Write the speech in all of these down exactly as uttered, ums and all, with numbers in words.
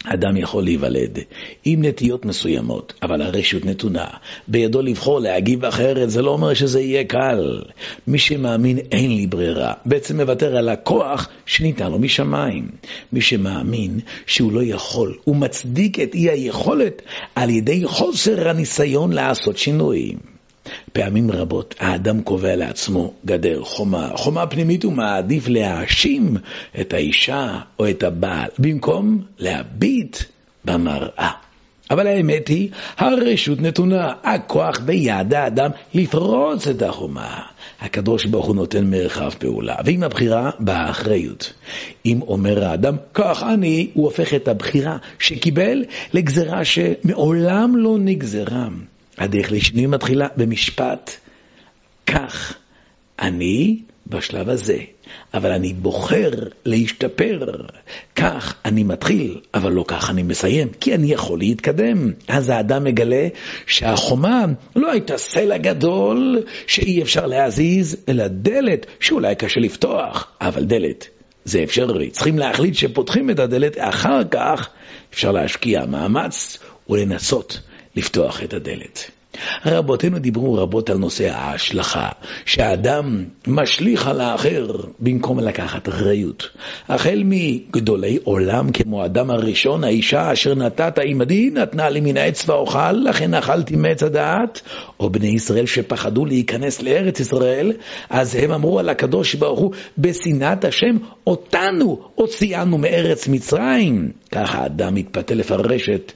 אדם יכול להיוולד עם נטיות מסוימות, אבל הרשות נתונה. בידו לבחור להגיב אחרת, זה לא אומר שזה יהיה קל. מי שמאמין אין לי ברירה, בעצם מוותר על הכוח שניתן לו משמיים. מי שמאמין שהוא לא יכול, הוא מצדיק את אי היכולת על ידי חוסר הניסיון לעשות שינויים. פעמים רבות האדם קובע לעצמו גדר, חומה, חומה פנימית, הוא מעדיף להאשים את האישה או את הבעל, במקום להביט במראה. אבל האמת היא, הרשות נתונה, הכוח ביד האדם לפרוץ את החומה. הקדוש ברוך הוא נותן מרחב פעולה, ועם הבחירה באה האחריות. אם אומר האדם, כך אני, הוא הופך את הבחירה שקיבל לגזרה שמעולם לא נגזרה. הדרך לשינוי מתחילה במשפט, כך אני בשלב הזה, אבל אני בוחר להשתפר. כך אני מתחיל, אבל לא כך אני מסיים, כי אני יכול להתקדם. אז האדם מגלה שהחומה לא הייתה סלע גדול שאי אפשר להזיז, אלא דלת שאולי קשה לפתוח, אבל דלת זה אפשרי. צריכים להחליט שפותחים את הדלת, אחר כך אפשר להשקיע מאמץ ולנסות לפתוח את הדלת. רבותינו דיברו רבות על נושא ההשלכה, שהאדם משליך על האחר במקום לקחת אחריות. החל מגדולי עולם כמו האדם הראשון, האישה אשר נתת עמדי נתנה לי מן העץ ואוכל, לכן אכלתי מעץ הדעת. או בני ישראל שפחדו להיכנס לארץ ישראל, אז הם אמרו על הקדוש ברוך הוא, בשנאת השם אותנו הוציאנו מארץ מצרים. ככה האדם מתפתה לפרש את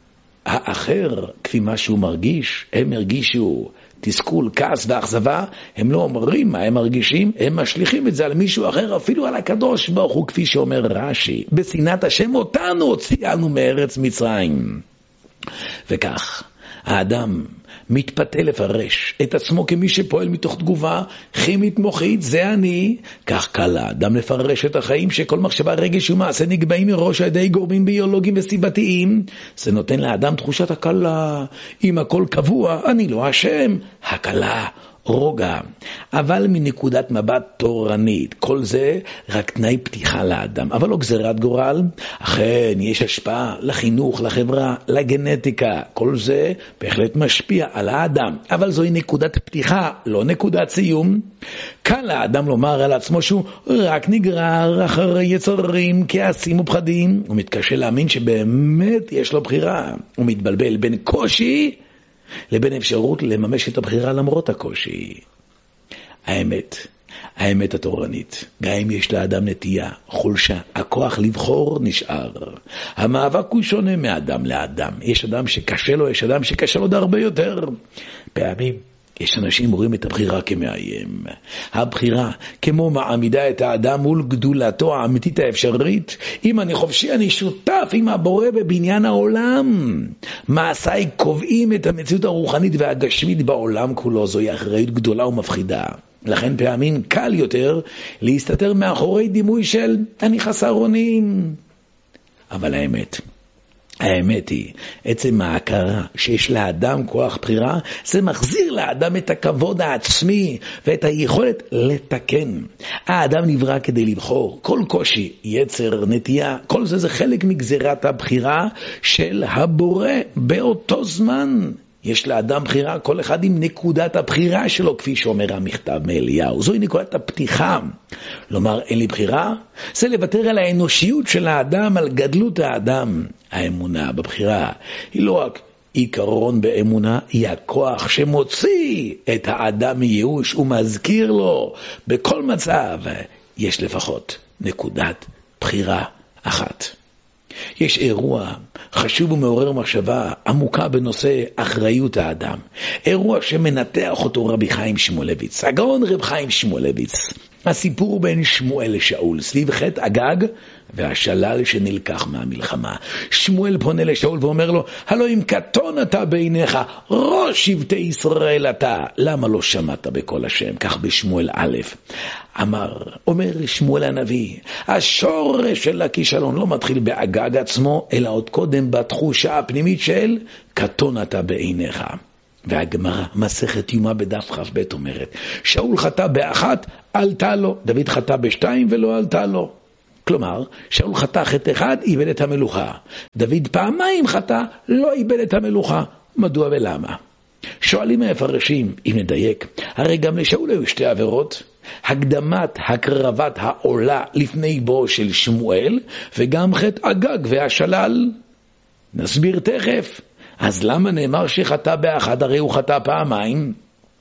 האחר כפי מה שהוא מרגיש. הם הרגישו תסכול, כעס ואכזבה, הם לא אומרים מה הם מרגישים, הם משליכים את זה על מישהו אחר, אפילו על הקדוש ברוך הוא, כפי שאומר רש"י, בשנאת השם אותנו הוציאנו מארץ מצרים. וכך האדם מתפתה לפרש את עצמו כמי שפועל מתוך תגובה כימית מוחית, זה אני. כך קל האדם לפרש את החיים שכל מחשבה, רגש ומעשה נקבעים מראש על ידי גורמים ביולוגיים וסיבתיים. זה נותן לאדם תחושת הקלה, אם הכל קבוע אני לא אשם, הקלה, רוגע. אבל מנקודת מבט תורנית, כל זה רק תנאי פתיחה לאדם, אבל לא גזירת גורל. אכן יש השפעה לחינוך, לחברה, לגנטיקה, כל זה בהחלט משפיע על האדם, אבל זוהי נקודת פתיחה, לא נקודת סיום. קל לאדם לומר על עצמו שהוא רק נגרר אחרי יצרים, כעסים ופחדים. הוא מתקשה להאמין שבאמת יש לו בחירה. הוא מתבלבל בין קושי לבין אפשרות לממש את הבחירה למרות הקושי. האמת, האמת התורנית, גם אם יש לאדם נטייה, חולשה, הכוח לבחור נשאר. המאבק הוא שונה מאדם לאדם. יש אדם שקשה לו, יש אדם שקשה לו הרבה יותר. פעמים יש אנשים רואים את הבחירה כמאיים. הבחירה כמו מעמידה את האדם מול גדולתו האמיתית האפשרית. אם אני חופשי, אני שותף עם הבורא בבניין העולם. מעשיי קובעים את המציאות הרוחנית והגשמית בעולם כולו. זוהי אחריות גדולה ומפחידה. לכן פעמים קל יותר להסתתר מאחורי דימוי של אני חסר אונים. אבל האמת, האמת היא, עצם ההכרה שיש לאדם כוח בחירה, זה מחזיר לאדם את הכבוד העצמי ואת היכולת לתקן. האדם נברא כדי לבחור. כל קושי, יצר, נטייה, כל זה זה חלק מגזירת הבחירה של הבורא באותו זמן. יש לאדם בחירה, כל אחד עם נקודת הבחירה שלו, כפי שאומר המכתב מאליהו. זוהי נקודת הפתיחה. לומר אין לי בחירה, זה לוותר על האנושיות של האדם, על גדלות האדם. האמונה בבחירה היא לא רק עיקרון באמונה, היא הכוח שמוציא את האדם מייאוש ומזכיר לו בכל מצב יש לפחות נקודת בחירה אחת. יש אירוע חשוב ומעורר מחשבה עמוקה בנושא אחריות האדם. אירוע שמנתח אותו רבי חיים שמואלביץ, הגאון רב חיים שמואלביץ. הסיפור בין שמואל לשאול סביב חטא אגג והשלל שנלקח מהמלחמה. שמואל פונה לשאול ואומר לו, הלא אם קטון אתה בעיניך, ראש שבטי ישראל אתה, למה לא שמעת בקול השם? כך בשמואל א'. אמר, אומר שמואל הנביא, השורש של הכישלון לא מתחיל באגג עצמו, אלא עוד קודם בתחושה הפנימית של קטון אתה בעיניך. והגמרא, מסכת יומא בדף כ"ב אומרת, שאול חטא באחת, עלתה לו. דוד חטא בשתיים ולא עלתה לו. כלומר, שאול חטא חטא אחד, איבד את המלוכה. דוד פעמיים חטא, לא איבד את המלוכה. מדוע ולמה? שואלים המפרשים, אם נדייק, הרי גם לשאול היו שתי עבירות, הקדמת הקרבת העולה לפני בו של שמואל, וגם חטא אגג והשלל. נסביר תכף. אז למה נאמר שחטא באחד, הרי הוא חטא פעמיים?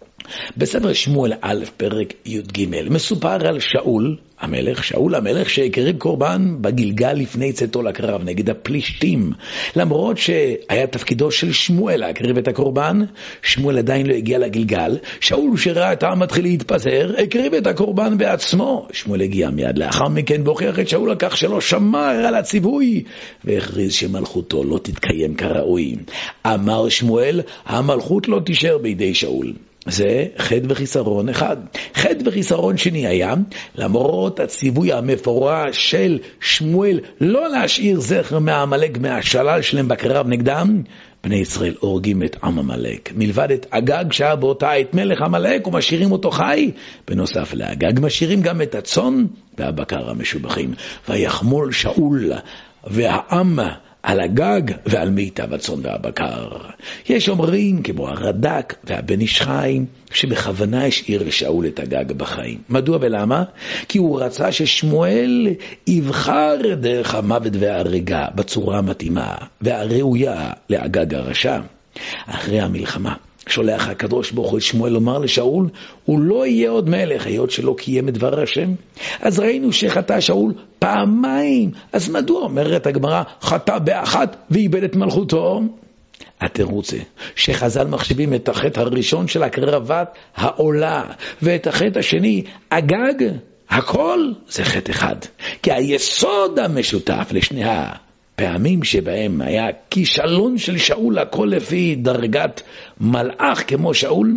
בספר שמואל א' פרק י"ג מסופר על שאול המלך, שאול המלך שהקריב קורבן בגלגל לפני צאתו לקרב נגד הפלישתים. למרות שהיה תפקידו של שמואל להקריב את הקורבן, שמואל עדיין לא הגיע לגלגל. שאול שראה את העם מתחיל להתפזר, הקריב את הקורבן בעצמו. שמואל הגיע מיד לאחר מכן והוכיח את שאול לכך שלא שמר על הציווי, והכריז שמלכותו לא תתקיים כראוי. אמר שמואל, המלכות לא תישאר בידי שאול. זה חטא וחיסרון אחד. חטא וחיסרון שני היה, למרות הציווי המפורש של שמואל לא להשאיר זכר מהעמלק מהשלל שלהם בקרב נגדם, בני ישראל הורגים את עם עמלק. מלבד את אגג שהיה באותה עת מלך עמלק ומשאירים אותו חי, בנוסף לאגג משאירים גם את הצאן והבקר המשובחים. ויחמול שאול והעם על הגג ועל מיטב הצאן והבקר. יש אומרים כמו הרד"ק והבן איש חי שבכוונה השאיר לשאול את הגג בחיים. מדוע ולמה? כי הוא רצה ששמואל יבחר דרך המוות וההריגה בצורה המתאימה והראויה לאגג הרשע. אחרי המלחמה שולח הקדוש ברוך הוא את שמואל לומר לשאול, הוא לא יהיה עוד מלך, היות שלא קיים את דבר השם. אז ראינו שחטא שאול פעמיים, אז מדוע אומרת הגמרא, חטא באחת ואיבד את מלכותו? התירוץ זה שחז"ל מחשיבים את החטא הראשון של הקרבת העולה, ואת החטא השני, אגג, הכל זה חטא אחד. כי היסוד המשותף לשני ה... פעמים שבהם היה כישלון של שאול, הכל לפי דרגת מלאך כמו שאול,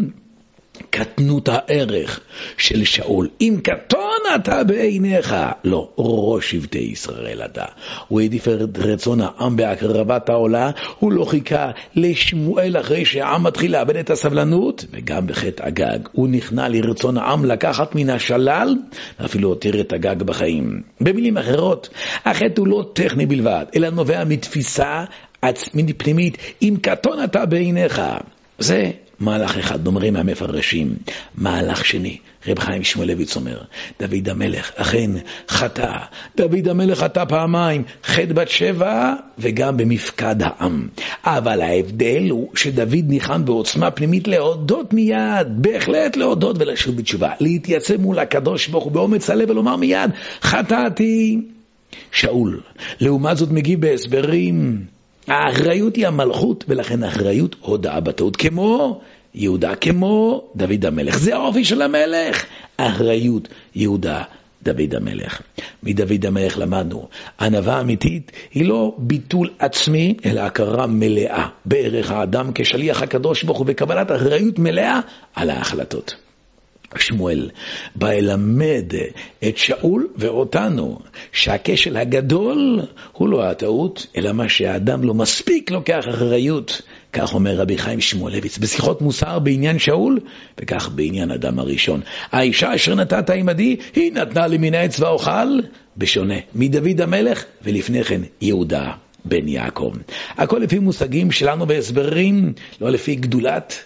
קטנות הערך של שאול. אם קטון אתה בעיניך, לא, ראש שבטי ישראל אתה. הוא העדיף את רצון העם בהקרבת העולה, הוא לא חיכה לשמואל אחרי שהעם מתחיל לאבד את הסבלנות, וגם בחטא אגג. הוא נכנע לרצון העם לקחת מן השלל, ואפילו הותיר את אגג בחיים. במילים אחרות, החטא הוא לא טכני בלבד, אלא נובע מתפיסה עצמית פנימית, אם קטון אתה בעיניך. זה מהלך אחד, אומרים המפרשים. מהלך שני, רב חיים שמואלביץ אומר, דוד המלך אכן חטא. דוד המלך חטא פעמיים, חטא בת שבע וגם במפקד העם. אבל ההבדל הוא שדוד ניחן בעוצמה פנימית להודות מיד, בהחלט להודות ולשוב בתשובה, להתייצב מול הקדוש ברוך הוא באומץ הלב ולומר מיד, חטאתי. שאול לעומת זאת מגיב בהסברים, האחריות היא המלכות, ולכן האחריות הודעה בטעות, כמו יהודה, כמו דוד המלך. זה האופי של המלך, האחריות יהודה, דוד המלך. מדוד המלך למדנו, ענווה אמיתית היא לא ביטול עצמי, אלא הכרה מלאה בערך האדם כשליח הקדוש ברוך הוא, וקבלת אחריות מלאה על ההחלטות. שמואל בא ללמד את שאול ואותנו שהכשל הגדול הוא לא הטעות, אלא מה שהאדם לא מספיק לוקח אחריות. כך אומר רבי חיים שמואלביץ בשיחות מוסר בעניין שאול, וכך בעניין אדם הראשון. האישה אשר נתת עמדי, היא נתנה לי מן העץ ואוכל, בשונה מדוד המלך ולפני כן יהודה בן יעקב. הכל לפי מושגים שלנו בהסברים, לא לפי גדולת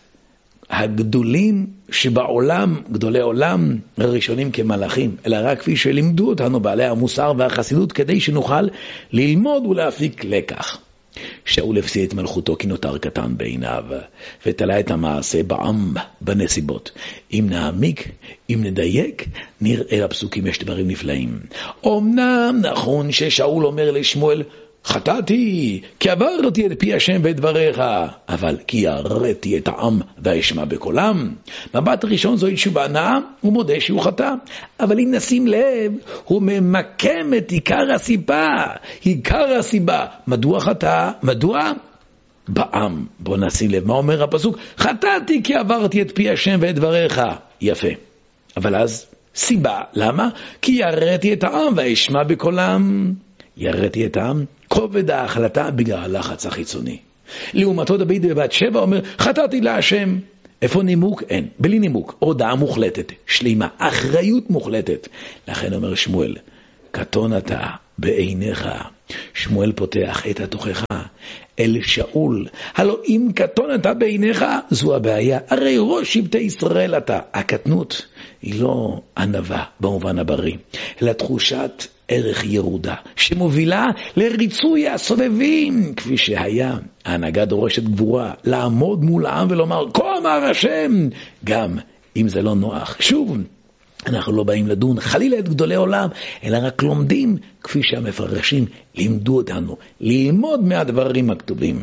הגדולים שבעולם, גדולי עולם הראשונים כמלאכים, אלא רק כפי שלימדו אותנו בעלי המוסר והחסידות, כדי שנוכל ללמוד ולהפיק לקח. שאול הפסיד את מלכותו כי נותר קטן בעיניו, ותלה את המעשה בעם בנסיבות. אם נעמיק, אם נדייק, נראה לפסוקים יש דברים נפלאים. אמנם נכון ששאול אומר לשמואל, חטאתי, כי עברתי את פי השם ואת דבריך, אבל כי ירדתי את העם ואשמע בקולם. מבט ראשון זו תשובה נאה, הוא מודה שהוא חטא. אבל אם נשים לב, הוא ממקם את עיקר הסיבה. עיקר הסיבה, מדוע חטא? מדוע? בעם. בוא נשים לב, מה אומר הפסוק? חטאתי כי עברתי את פי השם ואת דבריך. יפה. אבל אז, סיבה, למה? כי ירדתי את העם ואשמע בקולם. ירדתי את העם, כובד ההחלטה בגלל הלחץ החיצוני. לעומתו דוד בבת שבע אומר, חטאתי להשם. איפה נימוק? אין. בלי נימוק. הודעה מוחלטת, שלימה, אחריות מוחלטת. לכן אומר שמואל, קטון אתה בעיניך, שמואל פותח את התוכחה אל שאול, הלא אם קטון אתה בעיניך, זו הבעיה. הרי ראש שבטי ישראל אתה. הקטנות היא לא ענווה במובן הבריא, אלא תחושת ערך ירודה, שמובילה לריצוי הסובבים, כפי שהיה. ההנהגה דורשת גבורה, לעמוד מול העם ולומר, כה אמר השם, גם אם זה לא נוח. שוב, אנחנו לא באים לדון חלילה את גדולי עולם, אלא רק לומדים, כפי שהמפרשים לימדו אותנו, ללמוד מהדברים הכתובים.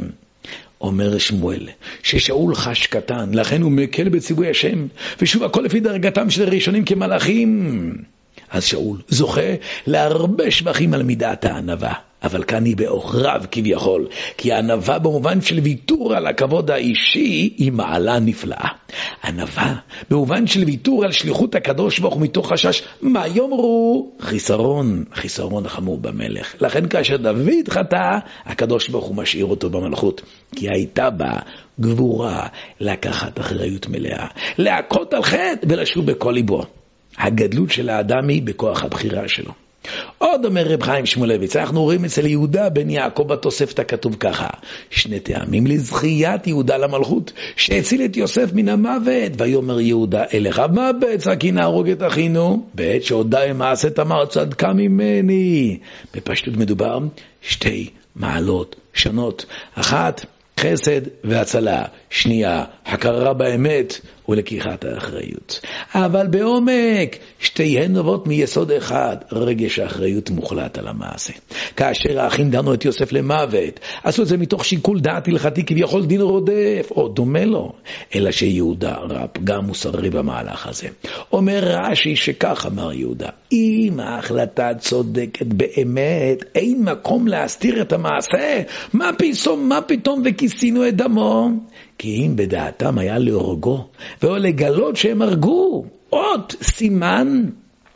אומר שמואל, ששאול חש קטן, לכן הוא מקל בציווי השם, ושוב הכל לפי דרגתם של הראשונים כמלאכים. אז שאול זוכה להרבה שבחים על מידת הענווה, אבל כאן היא באוכריו כביכול, כי הענווה במובן של ויתור על הכבוד האישי היא מעלה נפלאה. ענווה במובן של ויתור על שליחות הקדוש ברוך הוא מתוך חשש מה יאמרו, חיסרון, חיסרון חמור במלך. לכן כאשר דוד חטא, הקדוש ברוך הוא משאיר אותו במלכות, כי הייתה בה גבורה לקחת אחריות מלאה, להכות על חטא ולשוב בכל ליבו. הגדלות של האדם היא בכוח הבחירה שלו. עוד אומר רב חיים שמואלביץ, אנחנו רואים אצל יהודה בן יעקב בתוספתא כתוב ככה, שני טעמים לזכיית יהודה למלכות, שהציל את יוסף מן המוות, ויאמר יהודה אליך מה בצע כי נהרוג את אחינו, בעת שהודע מעשה תמר צדקה ממני. בפשטות מדובר שתי מעלות שונות, אחת חסד והצלה, שנייה הכרה באמת ולקיחת האחריות. אבל בעומק שתיהן נובעות מיסוד אחד, רגש האחריות מוחלט על המעשה. כאשר האחים דנו את יוסף למוות, עשו את זה מתוך שיקול דעת הלכתי כביכול דין רודף או דומה לו, אלא שיהודה ראה פגם מוסרי במהלך הזה. אומר רש"י שכך אמר יהודה, אם ההחלטה צודקת באמת, אין מקום להסתיר את המעשה, מה פתאום, מה פתאום וכיסינו את דמו? כי אם בדעתם היה להורגו ואו לגלות שהם הרגו, עוד סימן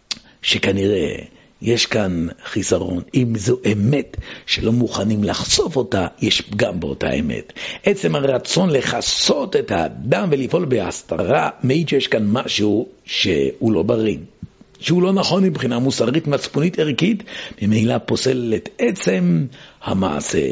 שכנראה יש כאן חיסרון. אם זו אמת שלא מוכנים לחשוף אותה, יש פגם באותה אמת. עצם הרצון לחסות את האדם ולפעול בהסתרה מעיד שיש כאן משהו שהוא לא בריא, שהוא לא נכון מבחינה מוסרית, מצפונית, ערכית, ממילא פוסל את עצם המעשה.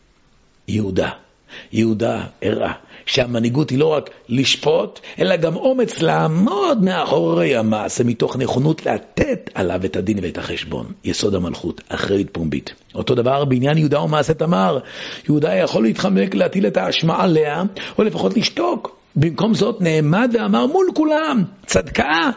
יהודה יהודה הראה שהמנהיגות היא לא רק לשפוט, אלא גם אומץ לעמוד מאחורי המעשה, מתוך נכונות לתת עליו את הדין ואת החשבון. יסוד המלכות, אחריות פומבית. אותו דבר בעניין יהודה ומעשה תמר. יהודה יכול להתחמק, להטיל את האשמה עליה, או לפחות לשתוק. במקום זאת נעמד ואמר מול כולם, צדקה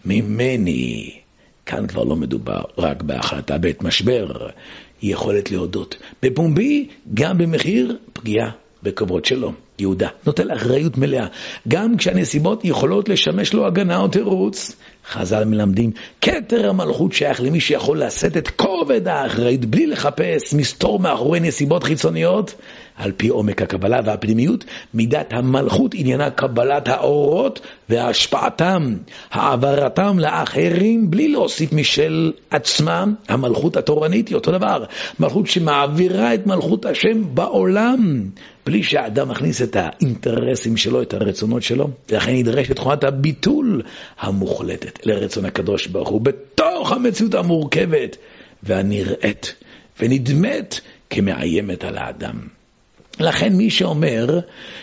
ממני. כאן כבר לא מדובר רק בהחלטה בעת משבר, היא יכולת להודות בפומבי, גם במחיר פגיעה בכבוד שלו. יהודה נוטל אחריות מלאה, גם כשהנסיבות יכולות לשמש לו הגנה או תירוץ. חז"ל מלמדים, כתר המלכות שייך למי שיכול לשאת את כובד האחריות בלי לחפש מסתור מאחורי נסיבות חיצוניות. על פי עומק הקבלה והפנימיות, מידת המלכות עניינה קבלת האורות והשפעתם, העברתם לאחרים בלי להוסיף משל עצמם. המלכות התורנית היא אותו דבר, מלכות שמעבירה את מלכות השם בעולם, בלי שהאדם מכניס את האינטרסים שלו, את הרצונות שלו. לכן נדרש את תכונת הביטול המוחלטת לרצון הקדוש ברוך הוא, בתוך המציאות המורכבת והנראית ונדמת כמאיימת על האדם. לכן מי שאומר,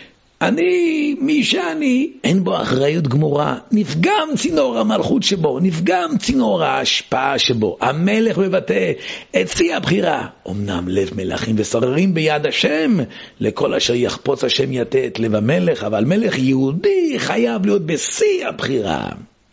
אני, מי שאני, אין בו אחריות גמורה, נפגם צינור המלכות שבו, נפגם צינור ההשפעה שבו. המלך מבטא את שיא הבחירה. אמנם לב מלכים ושררים ביד השם, לכל אשר יחפוץ השם יטה את לב המלך, אבל מלך יהודי חייב להיות בשיא הבחירה.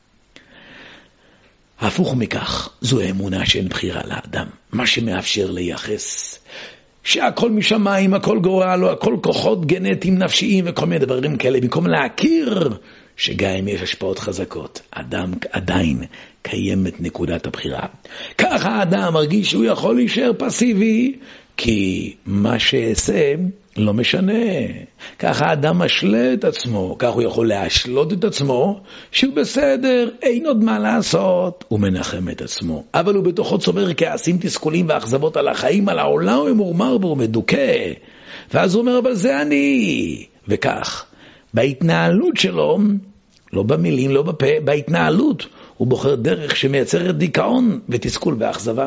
הפוך מכך, זו האמונה שאין בחירה לאדם, מה שמאפשר לייחס שהכל משמיים, הכל גורל, או הכל כוחות גנטיים נפשיים וכל מיני דברים כאלה, במקום להכיר שגם אם יש השפעות חזקות, אדם עדיין קיימת נקודת הבחירה. ככה האדם מרגיש שהוא יכול להישאר פסיבי, כי מה שעשה לא משנה. ככה האדם משלה את עצמו, כך הוא יכול להשלות את עצמו, שהוא בסדר, אין עוד מה לעשות, הוא מנחם את עצמו. אבל הוא בתוכו צובר כעסים, תסכולים ואכזבות על החיים, על העולם, הוא מורמר בו, הוא מדוכא. ואז הוא אומר, אבל זה אני. וכך, בהתנהלות שלו, לא במילים, לא בפה, בהתנהלות, הוא בוחר דרך שמייצרת דיכאון ותסכול ואכזבה.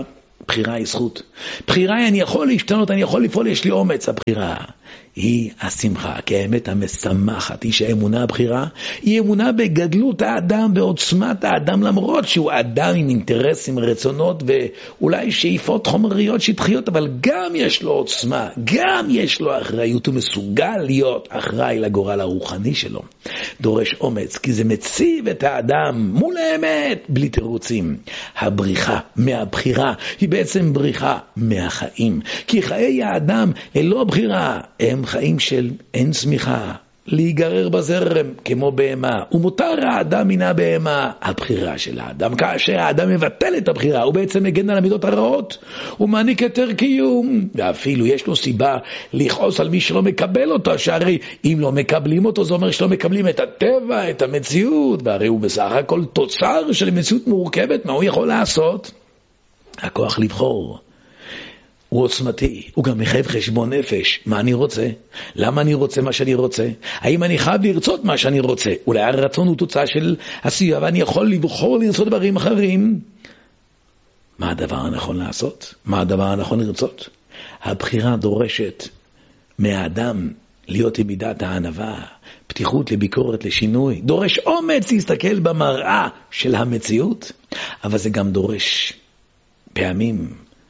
בחירה היא זכות. בחירה היא אני יכול להשתנות, אני יכול לפעול, יש לי אומץ. הבחירה היא השמחה, כי האמת המשמחת היא שהאמונה הבחירה היא אמונה בגדלות האדם, בעוצמת האדם, למרות שהוא אדם עם אינטרסים, רצונות ואולי שאיפות חומריות שטחיות, אבל גם יש לו עוצמה, גם יש לו אחריות, הוא מסוגל להיות אחראי לגורל הרוחני שלו. דורש אומץ, כי זה מציב את האדם מול האמת בלי תירוצים. הבריחה מהבחירה היא בעצם בריחה מהחיים, כי חיי האדם הם לא בחירה, הם חיים של אין צמיחה, להיגרר בזרם כמו בהמה, ומותר האדם מן הבהמה. הבחירה של האדם, כאשר האדם מבטל את הבחירה, הוא בעצם מגן על המידות הרעות, הוא מעניק יותר קיום, ואפילו יש לו סיבה לכעוס על מי שלא מקבל אותו, שהרי אם לא מקבלים אותו זה אומר שלא מקבלים את הטבע, את המציאות, והרי הוא בסך הכל תוצר של מציאות מורכבת. מה הוא יכול לעשות? הכוח לבחור הוא עוצמתי, הוא גם מחייב חשבון נפש. מה אני רוצה? למה אני רוצה מה שאני רוצה? האם אני חייב לרצות מה שאני רוצה? אולי הרצון הוא תוצאה של עשייה, ואני יכול לבחור לרצות דברים אחרים. מה הדבר הנכון לעשות? מה הדבר הנכון לרצות? הבחירה דורשת מהאדם להיות עם מידת הענווה, פתיחות לביקורת, לשינוי. דורש אומץ להסתכל במראה של המציאות, אבל זה גם דורש פעמים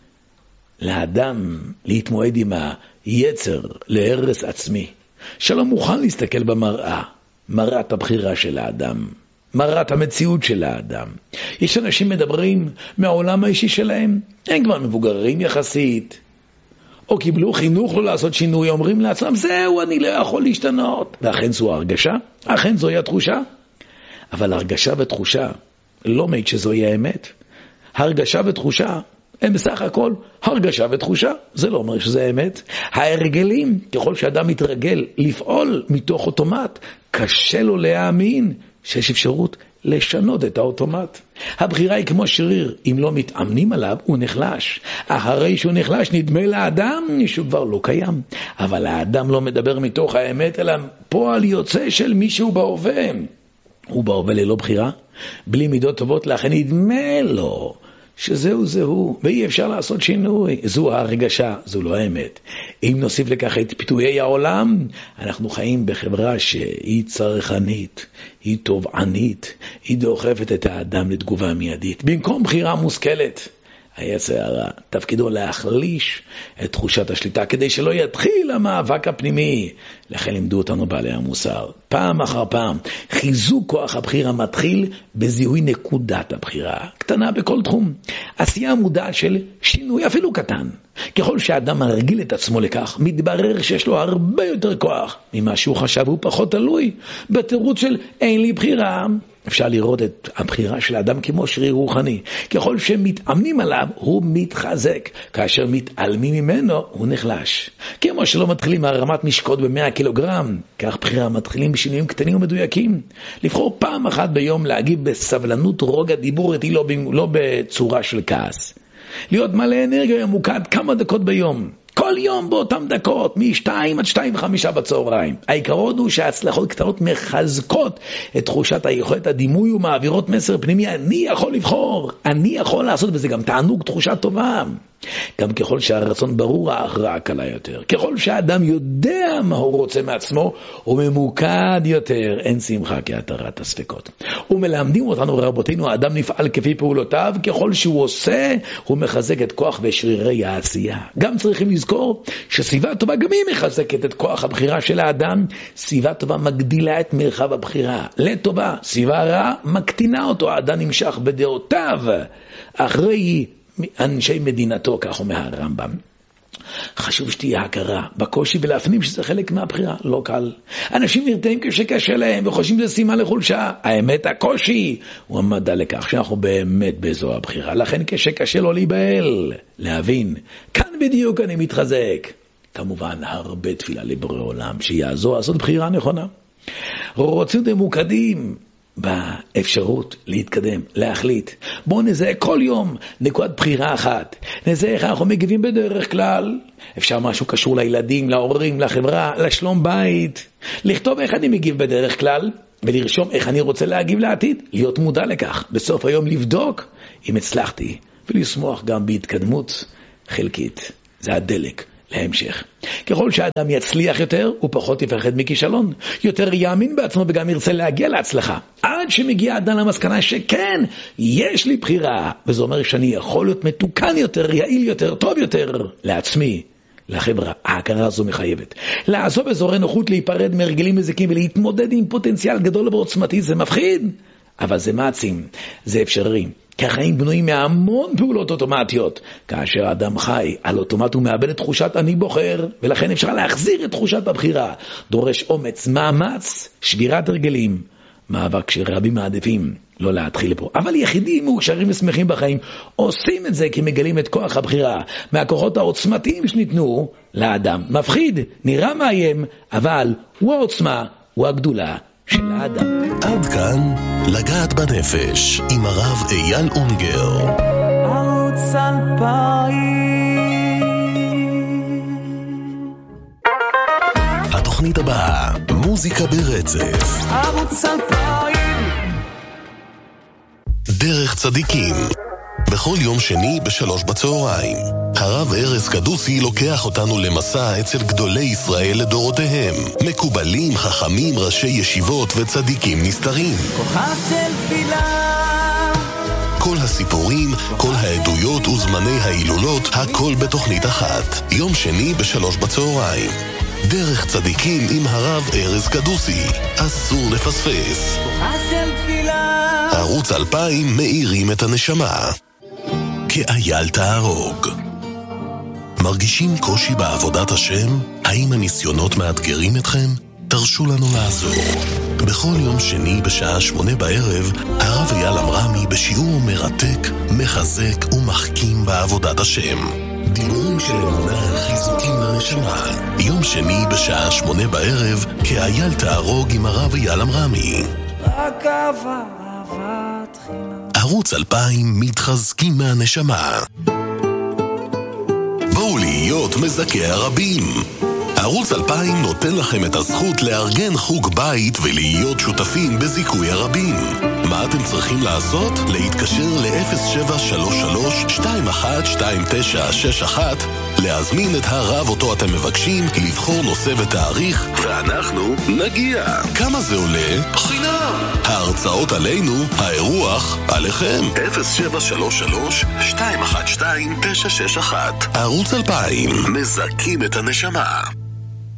לאדם להתמועד עם היצר להרס עצמי, שלא מוכן להסתכל במראה, מראת הבחירה של האדם, מראת המציאות של האדם. יש אנשים מדברים מהעולם האישי שלהם, הם כבר מבוגרים יחסית, או קיבלו חינוך לא לעשות שינוי, אומרים לעצמם, זהו, אני לא יכול להשתנות. ואכן זו הרגשה, אכן זוהי התחושה. אבל הרגשה ותחושה לא מעיד שזוהי האמת. הרגשה ותחושה הם בסך הכל הרגשה ותחושה, זה לא אומר שזה האמת. ההרגלים, ככל שאדם מתרגל לפעול מתוך אוטומט, קשה לו להאמין שיש אפשרות לשנות את האוטומט. הבחירה היא כמו שריר, אם לא מתאמנים עליו הוא נחלש. אחרי שהוא נחלש נדמה לאדם שהוא כבר לא קיים. אבל האדם לא מדבר מתוך האמת, אלא פועל יוצא של מישהו בהווה. הוא בהווה ללא בחירה, בלי מידות טובות, לכן נדמה לו שזהו זהו, ואי אפשר לעשות שינוי. זו הרגשה, זו לא האמת. אם נוסיף לכך את פיתויי העולם, אנחנו חיים בחברה שהיא צרכנית, היא תובענית, היא דוחפת את האדם לתגובה מיידית. במקום בחירה מושכלת, היצר הרע תפקידו להחליש את תחושת השליטה, כדי שלא יתחיל המאבק הפנימי. לכן לימדו אותנו בעלי המוסר, פעם אחר פעם, חיזוק כוח הבחירה מתחיל בזיהוי נקודת הבחירה, קטנה בכל תחום. עשייה מודעת של שינוי, אפילו קטן. ככל שהאדם מרגיל את עצמו לכך, מתברר שיש לו הרבה יותר כוח ממה שהוא חשב, הוא פחות תלוי בתירוץ של אין לי בחירה. אפשר לראות את הבחירה של האדם כמו שריר רוחני. ככל שמתאמנים עליו, הוא מתחזק. כאשר מתעלמים ממנו, הוא נחלש. כמו שלא מתחילים מהרמת משקות ב-מאה קילוגרם, כך בחירה מתחילים בשינויים קטנים ומדויקים. לבחור פעם אחת ביום להגיב בסבלנות, רוגע, דיבור איתי, לא, לא בצורה של כעס. להיות מלא אנרגיה ממוקד כמה דקות ביום. כל יום באותם דקות, מ-שתיים עד שתיים וחמישה בצהריים. העיקרון הוא שההצלחות קטנות מחזקות את תחושת היכולת הדימוי ומעבירות מסר פנימי. אני יכול לבחור, אני יכול לעשות, וזה גם תענוג, תחושה טובה. גם ככל שהרצון ברור, ההכרעה קלה יותר. ככל שהאדם יודע מה הוא רוצה מעצמו, הוא ממוקד יותר. אין שמחה כהתרת הספקות. ומלמדים אותנו רבותינו, האדם נפעל כפי פעולותיו, ככל שהוא עושה, הוא מחזק את כוח ושרירי העשייה. גם צריכים לזכור שסביבה טובה גם היא מחזקת את כוח הבחירה של האדם. סביבה טובה מגדילה את מרחב הבחירה לטובה, סביבה רעה מקטינה אותו. האדם נמשך בדעותיו אחרי אנשי מדינתו, כך אומר הרמב"ם. חשוב שתהיה הכרה בקושי ולהפנים שזה חלק מהבחירה. לא קל. אנשים נרתעים כשקשה להם וחושבים שזה סימן לחולשה. האמת, הקושי הוא המדע לכך שאנחנו באמת באזור הבחירה. לכן כשקשה לו להיבהל, להבין, כאן בדיוק אני מתחזק. כמובן הרבה תפילה לבורא עולם שיעזור לעשות בחירה נכונה. רוצים ממוקדים באפשרות להתקדם, להחליט. בואו נזהה כל יום נקודת בחירה אחת. נזהה איך אנחנו מגיבים בדרך כלל. אפשר משהו קשור לילדים, להורים, לחברה, לשלום בית. לכתוב איך אני מגיב בדרך כלל, ולרשום איך אני רוצה להגיב לעתיד. להיות מודע לכך. בסוף היום לבדוק אם הצלחתי ולשמוח גם בהתקדמות חלקית. זה הדלק להמשך. ככל שהאדם יצליח יותר, הוא פחות יפחד מכישלון. יותר יאמין בעצמו וגם ירצה להגיע להצלחה. עד שמגיע האדם למסקנה שכן, יש לי בחירה. וזה אומר שאני יכול להיות מתוקן יותר, יעיל יותר, טוב יותר לעצמי. לחברה, ההכרה הזו מחייבת. לעזוב אזורי נוחות, להיפרד מרגלים מזיקים ולהתמודד עם פוטנציאל גדול ועוצמתי, זה מפחיד, אבל זה מעצים, זה אפשרי. כי החיים בנויים מהמון פעולות אוטומטיות. כאשר האדם חי על אוטומט הוא מאבד את תחושת אני בוחר, ולכן אפשר להחזיר את תחושת הבחירה. דורש אומץ, מאמץ, שבירת הרגלים, מאבק שרבים מעדיפים לא להתחיל פה. אבל יחידים מאושרים ושמחים בחיים עושים את זה כי מגלים את כוח הבחירה מהכוחות העוצמתיים שניתנו לאדם. מפחיד, נראה מאיים, אבל הוא העוצמה, הוא הגדולה של האדם. עד כאן לגעת בנפש עם הרב אייל אונגר. ערוץ אלפיים. התוכנית הבאה, מוזיקה ברצף. ערוץ אלפיים. דרך צדיקים. בכל יום שני בשלוש בצהריים. הרב ארז קדוסי לוקח אותנו למסע אצל גדולי ישראל לדורותיהם. מקובלים, חכמים, ראשי ישיבות וצדיקים נסתרים. כוחה של תפילה. כל הסיפורים, כל העדויות וזמני ההילולות, הכל בתוכנית אחת. יום שני בשלוש בצהריים. דרך צדיקים עם הרב ארז קדוסי. אסור לפספס. כוחה של תפילה. ערוץ אלפיים מאירים את הנשמה. כאייל תהרוג. מרגישים קושי בעבודת השם? האם הניסיונות מאתגרים אתכם? תרשו לנו לעזור. בכל יום שני בשעה שמונה בערב, הרב אייל אמרמי בשיעור מרתק, מחזק ומחכים בעבודת השם. דיבורים של אמונה, חיזוקים לנשמה. יום שני בשעה שמונה בערב, כאייל תהרוג עם הרב אייל אמרמי. רק אהבה, אהבת חינם. ערוץ אלפיים מתחזקים מהנשמה. בואו להיות מזכי הרבים. ערוץ אלפיים נותן לכם את הזכות לארגן חוג בית ולהיות שותפים בזיכוי הרבים. מה אתם צריכים לעשות? להתקשר ל-אפס שבע שלוש שלוש שתיים אחת שתיים תשע שש אחת, להזמין את הרב אותו אתם מבקשים, לבחור נושא ותאריך, ואנחנו נגיע. כמה זה עולה? חינם. ההרצאות עלינו, האירוח עליכם. אפס שבע שלוש שלוש שתיים אחת שתיים תשע שש אחת. ערוץ אלפיים, מזכים את הנשמה.